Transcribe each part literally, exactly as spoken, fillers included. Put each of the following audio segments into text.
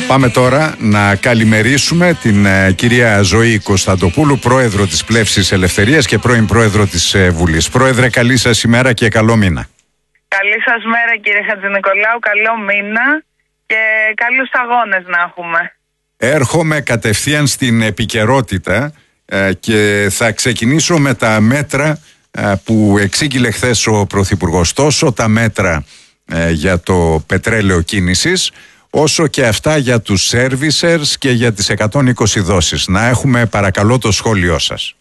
Πάμε τώρα να καλημερίσουμε την ε, κυρία Ζωή Κωνσταντοπούλου, πρόεδρο της Πλεύσης Ελευθερίας και πρώην πρόεδρο της ε, Βουλής. Πρόεδρε, καλή σας ημέρα και καλό μήνα. Καλή σας μέρα κύριε Χατζηνικολάου, καλό μήνα και καλούς αγώνες να έχουμε. Έρχομαι κατευθείαν στην επικαιρότητα ε, και θα ξεκινήσω με τα μέτρα ε, που εξήγηλε χθες ο Πρωθυπουργός. Τόσο τα μέτρα ε, για το πετρέλαιο κίνησης, όσο και αυτά για τους servicers και για τις εκατόν είκοσι δόσεις. Να έχουμε παρακαλώ το σχόλιο σας.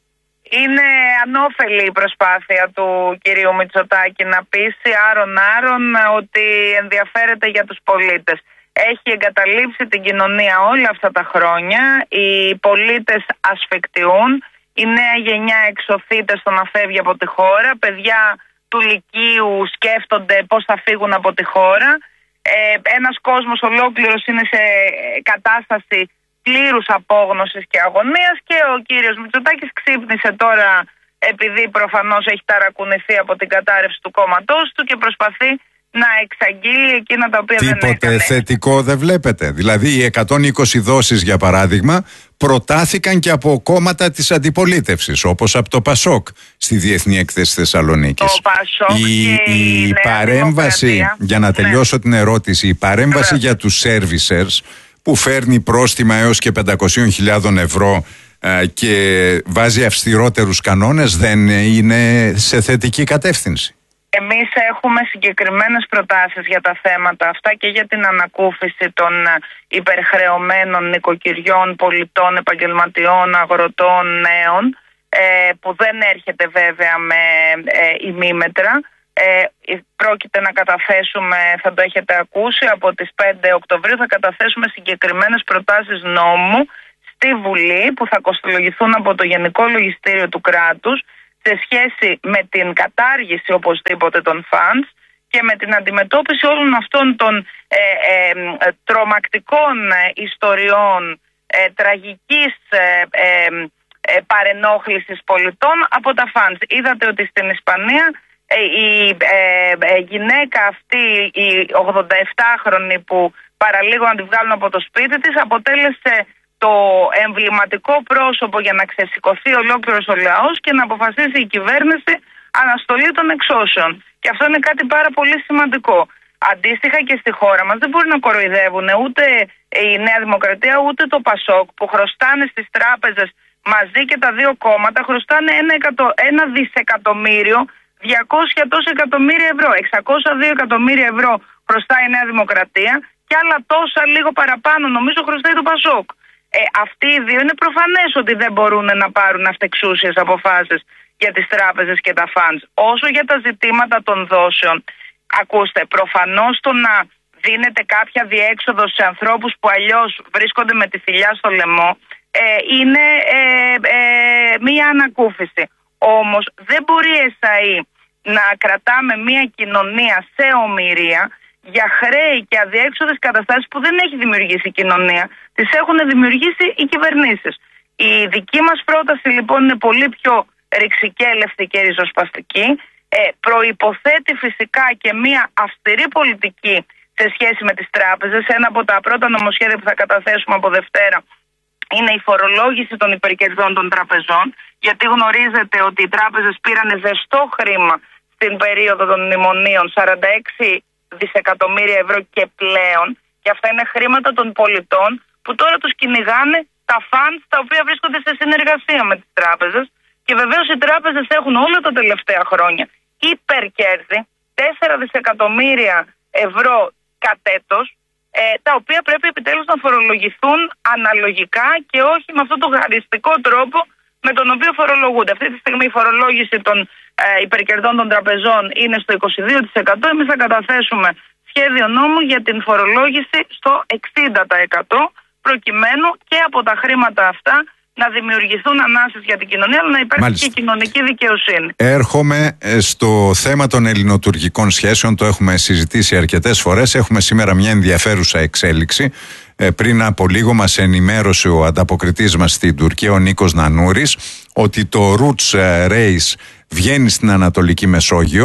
Είναι ανώφελη η προσπάθεια του κυρίου Μητσοτάκη να πείσει άρον-άρον ότι ενδιαφέρεται για τους πολίτες. Έχει εγκαταλείψει την κοινωνία όλα αυτά τα χρόνια, οι πολίτες ασφικτιούν, η νέα γενιά εξωθείται στο να φεύγει από τη χώρα, παιδιά του λυκείου σκέφτονται πώς θα φύγουν από τη χώρα. Ε, ένας κόσμος ολόκληρος είναι σε κατάσταση πλήρους απόγνωσης και αγωνίας και ο κύριος Μητσοτάκης ξύπνησε τώρα επειδή προφανώς έχει ταρακουνηθεί από την κατάρρευση του κόμματός του και προσπαθεί να εξαγγείλει εκείνα τα οποία Τίποτε δεν έκανε. Τίποτε θετικό δεν βλέπετε? Δηλαδή οι εκατόν είκοσι δόσεις για παράδειγμα προτάθηκαν και από κόμματα της αντιπολίτευσης, όπως από το Πασόκ στη Διεθνή Έκθεση Θεσσαλονίκης. Το Πασόκ η, και η, η παρέμβαση, για να τελειώσω ναι. την ερώτηση, η παρέμβαση ναι. για τους servicers που φέρνει πρόστιμα έως και πεντακόσιες χιλιάδες ευρώ ε, και βάζει αυστηρότερους κανόνες, δεν είναι σε θετική κατεύθυνση? Εμείς έχουμε συγκεκριμένες προτάσεις για τα θέματα αυτά και για την ανακούφιση των υπερχρεωμένων νοικοκυριών, πολιτών, επαγγελματιών, αγροτών, νέων, ε, που δεν έρχεται βέβαια με ε, ημίμετρα. Ε, πρόκειται να καταθέσουμε, θα το έχετε ακούσει, από τις πέντε Οκτωβρίου θα καταθέσουμε συγκεκριμένες προτάσεις νόμου στη Βουλή που θα κοστολογηθούν από το Γενικό Λογιστήριο του κράτους σε σχέση με την κατάργηση οπωσδήποτε των funds και με την αντιμετώπιση όλων αυτών των ε, ε, ε, τρομακτικών ε, ιστοριών ε, τραγικής ε, ε, ε, παρενόχλησης πολιτών από τα funds. Είδατε ότι στην Ισπανία ε, η ε, ε, γυναίκα αυτή, η ογδονταεπτάχρονη που παραλίγο να τη βγάλουν από το σπίτι της, αποτέλεσε το εμβληματικό πρόσωπο για να ξεσηκωθεί ολόκληρος ο λαός και να αποφασίσει η κυβέρνηση αναστολή των εξώσεων. Και αυτό είναι κάτι πάρα πολύ σημαντικό. Αντίστοιχα και στη χώρα μας δεν μπορεί να κοροϊδεύουν ούτε η Νέα Δημοκρατία ούτε το Πασόκ, που χρωστάνε στις τράπεζες μαζί και τα δύο κόμματα χρωστάνε ένα, εκατο, ένα δισεκατομμύριο διακόσια τόσα εκατομμύρια ευρώ. εξακόσια δύο εκατομμύρια ευρώ χρωστάει η Νέα Δημοκρατία και άλλα τόσα λίγο παραπάνω νομίζω χρωστάει το Πασόκ. Ε, αυτοί οι δύο είναι προφανές ότι δεν μπορούν να πάρουν αυτεξούσιες αποφάσεις για τις τράπεζες και τα funds. Όσο για τα ζητήματα των δόσεων, ακούστε, προφανώς το να δίνεται κάποια διέξοδο σε ανθρώπους που αλλιώς βρίσκονται με τη θηλιά στο λαιμό ε, είναι ε, ε, μία ανακούφιση. Όμως δεν μπορεί ΕΣΑΗ να κρατάμε μία κοινωνία σε ομηρία για χρέη και αδιέξοδες καταστάσεις που δεν έχει δημιουργήσει η κοινωνία, τις έχουν δημιουργήσει οι κυβερνήσεις. Η δική μας πρόταση λοιπόν είναι πολύ πιο ρηξικέλευτη και ριζοσπαστική. Ε, προϋποθέτει φυσικά και μια αυστηρή πολιτική σε σχέση με τις τράπεζες. Ένα από τα πρώτα νομοσχέδια που θα καταθέσουμε από Δευτέρα είναι η φορολόγηση των υπερκερδών των τραπεζών, γιατί γνωρίζετε ότι οι τράπεζες πήραν ζεστό χρήμα στην περίοδο των μνημονίων, σαράντα έξι δισεκατομμύρια ευρώ και πλέον, και αυτά είναι χρήματα των πολιτών που τώρα τους κυνηγάνε τα funds τα οποία βρίσκονται σε συνεργασία με τις τράπεζες. Και βεβαίως οι τράπεζες έχουν όλα τα τελευταία χρόνια υπερκέρδη, τέσσερα δισεκατομμύρια ευρώ κατ' έτος, ε, τα οποία πρέπει επιτέλους να φορολογηθούν αναλογικά και όχι με αυτόν τον χαριστικό τρόπο με τον οποίο φορολογούνται. Αυτή τη στιγμή η φορολόγηση των ε, υπερκερδών των τραπεζών είναι στο είκοσι δύο τοις εκατό. Εμείς θα καταθέσουμε σχέδιο νόμου για την φορολόγηση στο εξήντα τοις εκατό, προκειμένου και από τα χρήματα αυτά να δημιουργηθούν ανάσες για την κοινωνία, αλλά να υπάρχει Μάλιστα. και κοινωνική δικαιοσύνη. Έρχομαι στο θέμα των ελληνοτουρκικών σχέσεων, το έχουμε συζητήσει αρκετές φορές. Έχουμε σήμερα μια ενδιαφέρουσα εξέλιξη. Ε, πριν από λίγο μας ενημέρωσε ο ανταποκριτής μας στην Τουρκία, ο Νίκος Νανούρης, ότι το Roots Race βγαίνει στην Ανατολική Μεσόγειο.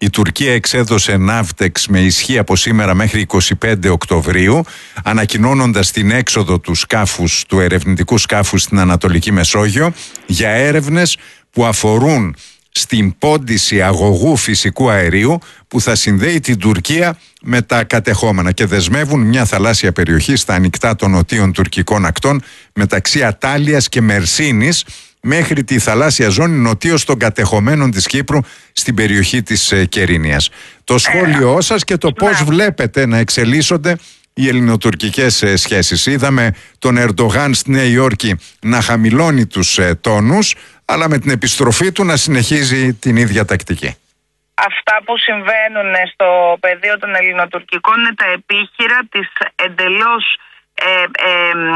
Η Τουρκία εξέδωσε ναύτεξ με ισχύ από σήμερα μέχρι εικοστή πέμπτη Οκτωβρίου, ανακοινώνοντας την έξοδο του σκάφους, του ερευνητικού σκάφους στην Ανατολική Μεσόγειο για έρευνες που αφορούν στην πόντιση αγωγού φυσικού αερίου που θα συνδέει την Τουρκία με τα κατεχόμενα και δεσμεύουν μια θαλάσσια περιοχή στα ανοιχτά των νοτίων τουρκικών ακτών μεταξύ Ατάλειας και Μερσίνης μέχρι τη θαλάσσια ζώνη νοτίως των κατεχομένων της Κύπρου στην περιοχή της ε, Κερίνιας. Το σχόλιο σας και το πώς βλέπετε να εξελίσσονται οι ελληνοτουρκικές ε, σχέσεις. Είδαμε τον Ερντογάν στη Νέα Υόρκη να χαμηλώνει τους ε, τόνους, αλλά με την επιστροφή του να συνεχίζει την ίδια τακτική. Αυτά που συμβαίνουν στο πεδίο των ελληνοτουρκικών είναι τα επίχειρα της εντελώς ε, ε,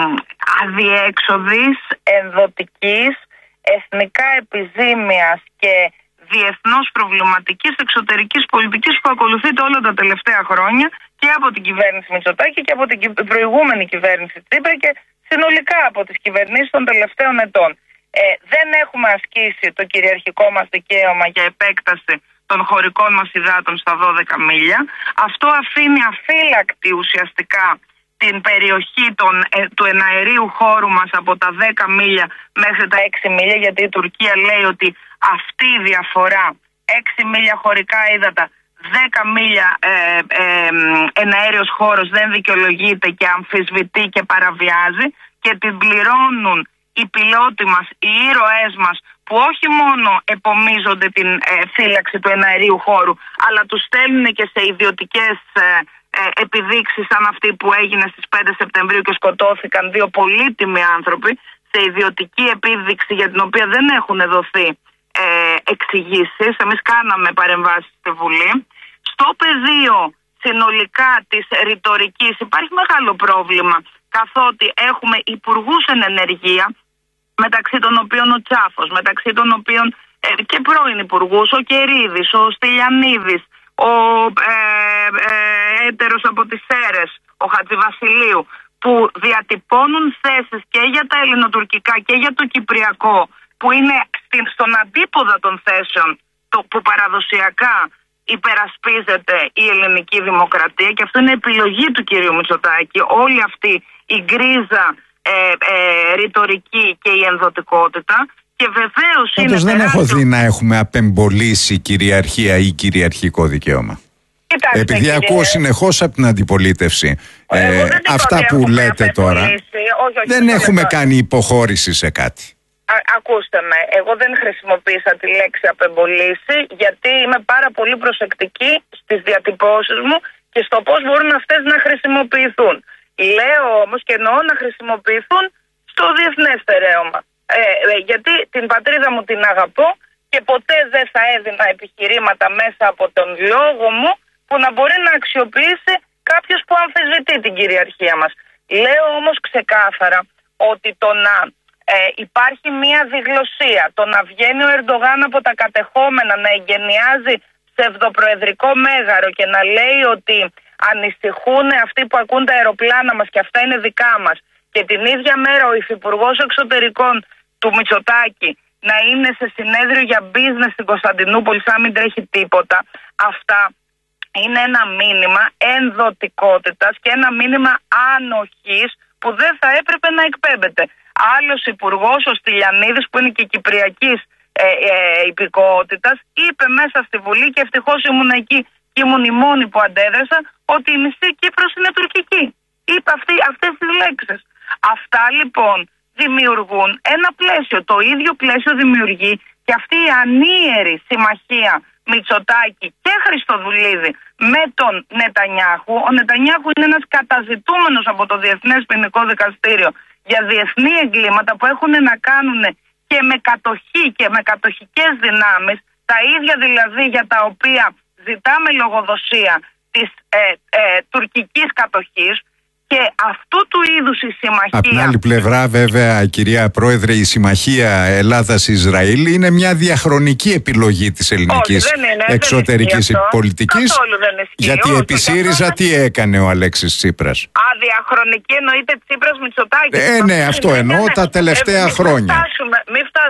αδιέξοδης, ενδοτικής, εθνικά επιζήμιας και διεθνώς προβληματικής εξωτερικής πολιτικής που ακολουθείται όλα τα τελευταία χρόνια και από την κυβέρνηση Μητσοτάκη και από την προηγούμενη κυβέρνηση Τσίπρα και συνολικά από τις κυβερνήσεις των τελευταίων ετών. Ε, δεν έχουμε ασκήσει το κυριαρχικό μας δικαίωμα για επέκταση των χωρικών μας υδάτων στα δώδεκα μίλια. Αυτό αφήνει αφύλακτη ουσιαστικά την περιοχή των, ε, του εναερίου χώρου μας από τα δέκα μίλια μέχρι τα έξι μίλια, γιατί η Τουρκία λέει ότι αυτή η διαφορά, έξι μίλια χωρικά ύδατα, δέκα μίλια ε, ε, εναέριος χώρος δεν δικαιολογείται και αμφισβητεί και παραβιάζει και την πληρώνουν οι πιλότοι μας, οι ήρωές μας που όχι μόνο επομίζονται την ε, φύλαξη του εναερίου χώρου αλλά τους στέλνουν και σε ιδιωτικές ε, ε, επιδείξεις σαν αυτή που έγινε στις πέντε Σεπτεμβρίου και σκοτώθηκαν δύο πολύτιμοι άνθρωποι σε ιδιωτική επίδειξη για την οποία δεν έχουν δοθεί ε, εξηγήσεις. Εμείς κάναμε παρεμβάσεις στη Βουλή. Στο πεδίο συνολικά της ρητορικής υπάρχει μεγάλο πρόβλημα, καθότι έχουμε υπουργούς εν ενεργεία, μεταξύ των οποίων ο Τσάφος, μεταξύ των οποίων ε, και πρώην υπουργούς, ο Κερίδης, ο Στυλιανίδης, ο ε, ε, έτερος από τις Σέρες, ο Χατζηβασιλείου, που διατυπώνουν θέσεις και για τα ελληνοτουρκικά και για το κυπριακό, που είναι στην, στον αντίποδα των θέσεων το, που παραδοσιακά υπερασπίζεται η ελληνική δημοκρατία, και αυτό είναι επιλογή του κυρίου Μητσοτάκη, όλη αυτή η γκρίζα ε, ε, ρητορική και η ενδοτικότητα. Και βεβαίως είναι δεν τεράστιο... έχω δει να έχουμε απεμπολίσει κυριαρχία ή κυριαρχικό δικαίωμα. Κοιτάξτε, επειδή κύριε... ακούω συνεχώς από την αντιπολίτευση ε, αυτά που λέτε τώρα, όχι, όχι, δεν έχουμε τώρα. κάνει υποχώρηση σε κάτι. Α, ακούστε με, εγώ δεν χρησιμοποίησα τη λέξη απεμπολίσει, γιατί είμαι πάρα πολύ προσεκτική στις διατυπώσεις μου και στο πώς μπορούν αυτές να χρησιμοποιηθούν. Λέω όμως και εννοώ να χρησιμοποιηθούν στο διεθνές στερέωμα. Ε, ε, γιατί την πατρίδα μου την αγαπώ και ποτέ δεν θα έδινα επιχειρήματα μέσα από τον λόγο μου που να μπορεί να αξιοποιήσει κάποιος που αμφισβητεί την κυριαρχία μας. Λέω όμως ξεκάθαρα ότι το να ε, υπάρχει μία διγλωσία, το να βγαίνει ο Ερντογάν από τα κατεχόμενα, να εγκαινιάζει ψευδοπροεδρικό μέγαρο και να λέει ότι ανησυχούν αυτοί που ακούν τα αεροπλάνα μας και αυτά είναι δικά μας, και την ίδια μέρα ο υφυπουργός εξωτερικών του Μητσοτάκη να είναι σε συνέδριο για business στην Κωνσταντινούπολη σαν μην τρέχει τίποτα, αυτά είναι ένα μήνυμα ενδοτικότητας και ένα μήνυμα ανοχής που δεν θα έπρεπε να εκπέμπεται. Άλλος υπουργός, ο Στυλιανίδης, που είναι και κυπριακής ε, ε, υπηκότητας, είπε μέσα στη Βουλή, και ευτυχώς ήμουν εκεί και ήμουν η μόνη που αντέδρασα, ότι η μισή Κύπρος είναι τουρκική. Είπε αυτή, αυτές τις λέξεις. Αυτά λοιπόν δημιουργούν ένα πλαίσιο. Το ίδιο πλαίσιο δημιουργεί και αυτή η ανίερη συμμαχία Μητσοτάκη και Χριστοδουλίδη με τον Νετανιάχου. Ο Νετανιάχου είναι ένας καταζητούμενος από το Διεθνές Ποινικό Δικαστήριο για διεθνή εγκλήματα που έχουν να κάνουν και με κατοχή και με κατοχικές δυνάμεις, τα ίδια δηλαδή για τα οποία ζητάμε λογοδοσία της ε, ε, τουρκικής κατοχής. Και αυτού του είδους η συμμαχία... Από την άλλη πλευρά βέβαια, κυρία Πρόεδρε, η συμμαχία Ελλάδας-Ισραήλ είναι μια διαχρονική επιλογή της ελληνικής Όχι, δεν είναι, εξωτερικής δεν πολιτικής. δεν γιατί επί ΣΥΡΙΖΑ τι έκανε ο Αλέξης Τσίπρας? Α, διαχρονική εννοείται Τσίπρας Μητσοτάκη. Ε, ναι, αυτό εννοώ τα τελευταία ε, χρόνια. Μην φτάσουμε, μην φτάσουμε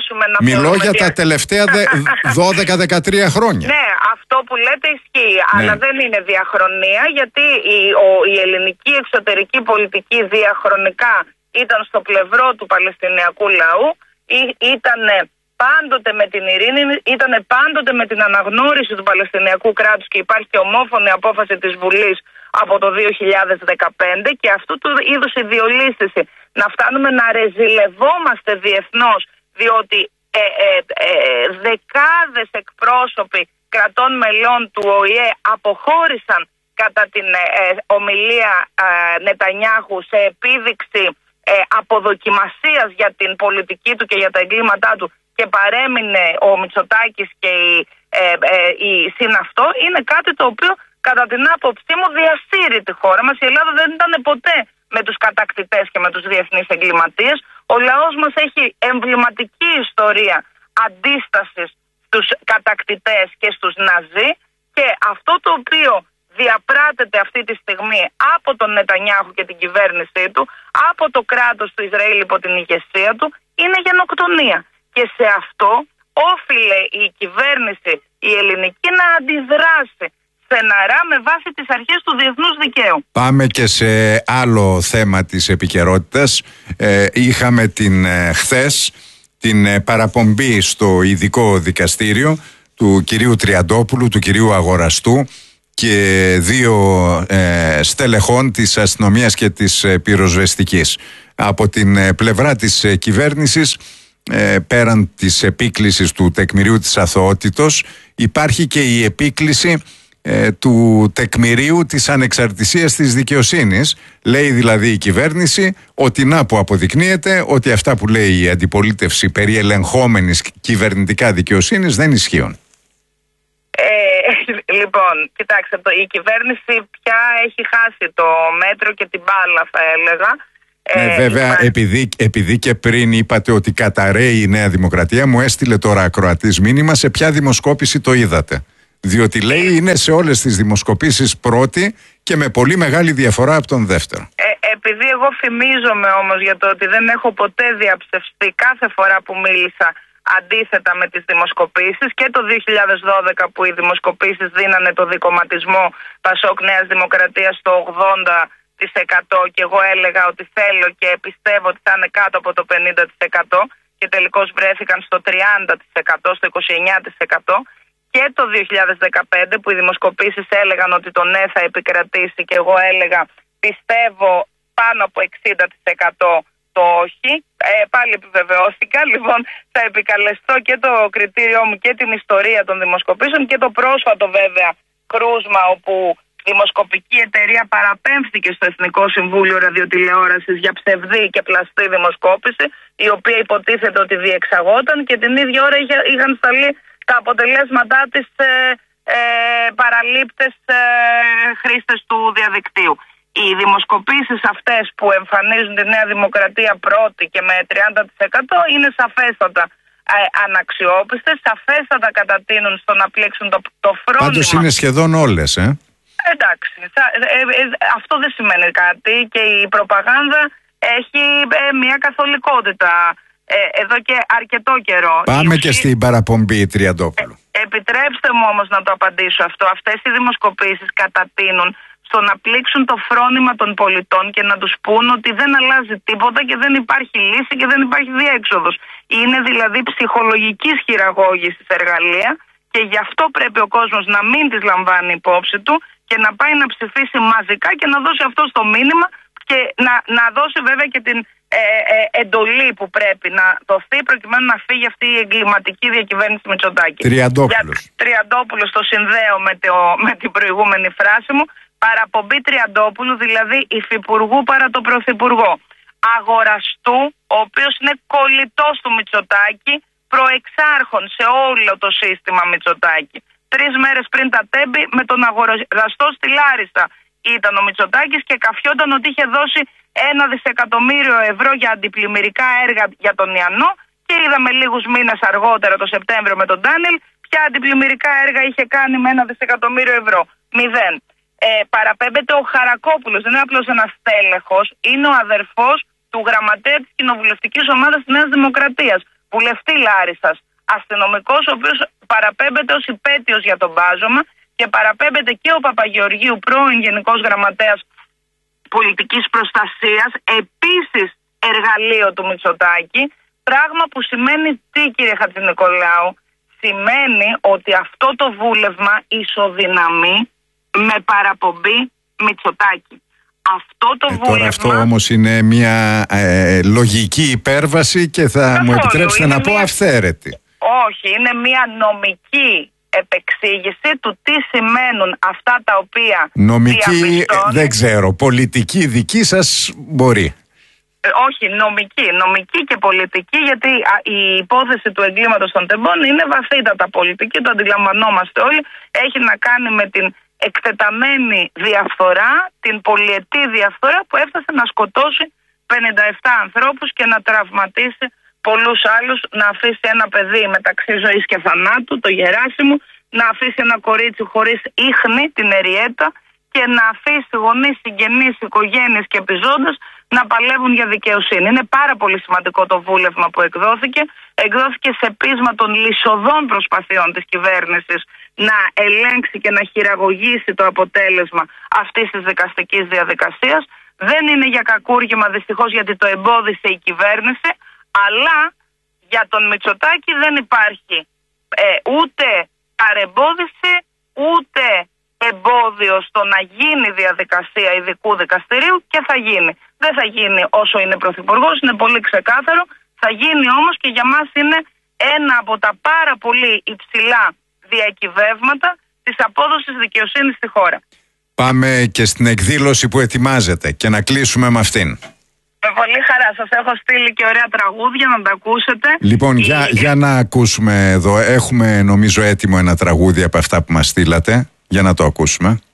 μπορέσουμε να Μιλώ για τα τελευταία δώδεκα δεκατρία χρόνια. Ναι, αυτό που λέτε ισχύει, ναι. Αλλά δεν είναι διαχρονία, γιατί η, ο, η ελληνική εξωτερική πολιτική διαχρονικά ήταν στο πλευρό του Παλαιστινιακού λαού, ήταν πάντοτε με την ειρήνη, ήταν πάντοτε με την αναγνώριση του Παλαιστινιακού κράτους και υπάρχει ομόφωνη απόφαση της Βουλής από το δύο χιλιάδες δεκαπέντε, και αυτού του είδους η διολίσθηση να φτάνουμε να ρεζιλευόμαστε διεθνώς, διότι ε, ε, ε, δεκάδες εκπρόσωποι κρατών μελών του Ο Η Ε αποχώρησαν κατά την ε, ομιλία ε, Νετανιάχου σε επίδειξη ε, αποδοκιμασίας για την πολιτική του και για τα εγκλήματά του, και παρέμεινε ο Μητσοτάκης και η, ε, ε, η συναυτό, είναι κάτι το οποίο κατά την άποψή μου διασύρει τη χώρα μας. Η Ελλάδα δεν ήταν ποτέ με τους κατακτητές και με τους διεθνείς εγκληματίες. Ο λαός μας έχει εμβληματική ιστορία αντίστασης στους κατακτητές και στους Ναζί, και αυτό το οποίο διαπράττεται αυτή τη στιγμή από τον Νετανιάχου και την κυβέρνησή του, από το κράτος του Ισραήλ υπό την ηγεσία του, είναι γενοκτονία. Και σε αυτό όφιλε η κυβέρνηση η ελληνική να αντιδράσει στεναρά με βάση τις αρχές του διεθνούς δικαίου. Πάμε και σε άλλο θέμα της επικαιρότητας. Ε, είχαμε την ε, χθες την ε, παραπομπή στο ειδικό δικαστήριο του κυρίου Τριαντόπουλου, του κυρίου Αγοραστού και δύο ε, στελεχών της αστυνομίας και της ε, πυροσβεστικής. Από την ε, πλευρά της ε, κυβέρνησης, ε, πέραν της επίκλησης του τεκμηρίου της αθωότητος, υπάρχει και η επίκληση ε, του τεκμηρίου της ανεξαρτησίας της δικαιοσύνης. Λέει δηλαδή η κυβέρνηση ότι να που αποδεικνύεται ότι αυτά που λέει η αντιπολίτευση περί ελεγχόμενης κυβερνητικά δικαιοσύνης δεν ισχύουν. Ε, λοιπόν, κοιτάξτε, το, η κυβέρνηση πια έχει χάσει το μέτρο και την μπάλα, θα έλεγα. Ε, βέβαια, υπάρχει... επειδή, επειδή και πριν είπατε ότι καταραίει η Νέα Δημοκρατία, μου έστειλε τώρα ακροατής μήνυμα σε ποια δημοσκόπηση το είδατε. Διότι λέει είναι σε όλες τις δημοσκοπήσεις πρώτη και με πολύ μεγάλη διαφορά από τον δεύτερο. Ε, επειδή εγώ φημίζομαι όμως για το ότι δεν έχω ποτέ διαψευστεί κάθε φορά που μίλησα αντίθετα με τις δημοσκοπήσεις, και το δύο χιλιάδες δώδεκα που οι δημοσκοπήσεις δίνανε το δικομματισμό Πασόκ Νέας Δημοκρατίας στο ογδόντα τοις εκατό και εγώ έλεγα ότι θέλω και πιστεύω ότι θα είναι κάτω από το πενήντα τοις εκατό και τελικώς βρέθηκαν στο τριάντα τοις εκατό, στο είκοσι εννέα τοις εκατό, και το δύο χιλιάδες δεκαπέντε που οι δημοσκοπήσεις έλεγαν ότι το ναι θα επικρατήσει και εγώ έλεγα πιστεύω πάνω από εξήντα τοις εκατό το όχι, ε, πάλι επιβεβαιώθηκα. Λοιπόν, θα επικαλεστώ και το κριτήριό μου και την ιστορία των δημοσκοπήσεων και το πρόσφατο βέβαια κρούσμα όπου δημοσκοπική εταιρεία παραπέμφθηκε στο Εθνικό Συμβούλιο Ραδιοτηλεόρασης για ψευδή και πλαστή δημοσκόπηση, η οποία υποτίθεται ότι διεξαγόταν και την ίδια ώρα είχε, είχαν σταλεί τα αποτελέσματά της ε, ε, παραλήπτες ε, χρήστες του διαδικτύου. Οι δημοσκοπήσεις αυτές που εμφανίζουν τη Νέα Δημοκρατία πρώτη και με τριάντα τοις εκατό είναι σαφέστατα ε, αναξιόπιστες, σαφέστατα κατατείνουν στο να πλήξουν το, το φρόνημα. Πάντως είναι σχεδόν όλες, ε. Εντάξει, θα, ε, ε, αυτό δεν σημαίνει κάτι και η προπαγάνδα έχει ε, μια καθολικότητα ε, εδώ και αρκετό καιρό. Πάμε και στην παραπομπή Τριαντόπουλου. Ε, επιτρέψτε μου όμως να το απαντήσω αυτό. Αυτές οι δημοσκοπήσεις κατατείνουν στο να πλήξουν το φρόνημα των πολιτών και να τους πούν ότι δεν αλλάζει τίποτα και δεν υπάρχει λύση και δεν υπάρχει διέξοδος. Είναι δηλαδή ψυχολογικής χειραγώγησης εργαλεία και γι' αυτό πρέπει ο κόσμος να μην τις λαμβάνει υπόψη του και να πάει να ψηφίσει μαζικά και να δώσει αυτό το μήνυμα και να, να δώσει βέβαια και την ε, ε, εντολή που πρέπει να δοθεί προκειμένου να φύγει αυτή η εγκληματική διακυβέρνηση Μητσοτάκη. Τριαντόπουλος. Τριαντόπουλος το συνδέω με, το, με την προηγούμενη φράση μου. Παραπομπή Τριαντόπουλου, δηλαδή υφυπουργού παρά το πρωθυπουργό. Αγοραστού, ο οποίος είναι κολλητός του Μητσοτάκη, προεξάρχων σε όλο το σύστημα Μητσοτάκη. Τρεις μέρες πριν τα τέμπη με τον αγοραστό στη Λάρισσα ήταν ο Μητσοτάκης και καφιόταν ότι είχε δώσει ένα δισεκατομμύριο ευρώ για αντιπλημμυρικά έργα για τον Ιαννό και είδαμε λίγους μήνες αργότερα, το Σεπτέμβριο με τον Ντάνιελ, ποια αντιπλημμυρικά έργα είχε κάνει με ένα δισεκατομμύριο ευρώ. Μηδέν. Ε, παραπέμπεται ο Χαρακόπουλος, δεν είναι απλώς ένας τέλεχος, είναι ο αδερφός του γραμματέα της κοινοβουλευτικής ομάδας της Νέας Δημοκρατίας, βουλευτή Λάρισσας, αστυνομικός, ο οποίος παραπέμπεται ως υπέτειος για τον μπάζωμα, και παραπέμπεται και ο Παπαγεωργίου, πρώην Γενικός Γραμματέας Πολιτικής Προστασίας, επίσης εργαλείο του Μητσοτάκη. Πράγμα που σημαίνει τι, κύριε Χατζηνικολάου? Σημαίνει ότι αυτό το βούλευμα ισοδυναμεί με παραπομπή Μητσοτάκη. Αυτό το ε, βούλευμα... Τώρα αυτό όμως είναι μια ε, λογική υπέρβαση και θα καθόλου, μου επιτρέψετε να πω μια... αυθαίρετη. Όχι, είναι μια νομική επεξήγηση του τι σημαίνουν αυτά τα οποία νομική δεν ξέρω, πολιτική δική σας μπορεί. Ε, όχι, νομική, νομική και πολιτική, γιατί α, η υπόθεση του εγκλήματος των τεμπών είναι βαθύτατα πολιτική, το αντιλαμβανόμαστε όλοι. Έχει να κάνει με την εκτεταμένη διαφθορά, την πολυετή διαφθορά που έφτασε να σκοτώσει πενήντα επτά ανθρώπους και να τραυματίσει πολλούς άλλους, να αφήσει ένα παιδί μεταξύ ζωής και θανάτου, το Γεράσιμο, να αφήσει ένα κορίτσι χωρίς ίχνη, την Εριέτα, και να αφήσει γονείς, συγγενείς, οικογένειες και επιζώντες να παλεύουν για δικαιοσύνη. Είναι πάρα πολύ σημαντικό το βούλευμα που εκδόθηκε. Εκδόθηκε σε πείσμα των λυσοδών προσπαθειών της κυβέρνησης να ελέγξει και να χειραγωγήσει το αποτέλεσμα αυτής της δικαστικής διαδικασίας. Δεν είναι για κακούργημα δυστυχώς, γιατί το εμπόδισε η κυβέρνηση, αλλά για τον Μητσοτάκη δεν υπάρχει ε, ούτε παρεμπόδιση ούτε εμπόδιο στο να γίνει διαδικασία ειδικού δικαστηρίου, και θα γίνει. Δεν θα γίνει όσο είναι πρωθυπουργός, είναι πολύ ξεκάθαρο. Θα γίνει όμως, και για μας είναι ένα από τα πάρα πολύ υψηλά διακυβεύματα της απόδοσης δικαιοσύνης στη χώρα. Πάμε και στην εκδήλωση που ετοιμάζετε και να κλείσουμε με αυτήν. Με πολύ χαρά. Σας έχω στείλει και ωραία τραγούδια να τα ακούσετε. Λοιπόν, η... για, για να ακούσουμε εδώ. Έχουμε νομίζω έτοιμο ένα τραγούδι από αυτά που μας στείλατε. Για να το ακούσουμε.